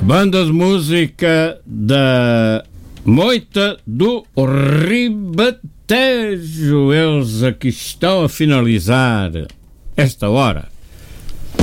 Banda de música da Moita do Ribatejo. Eles aqui estão a finalizar esta hora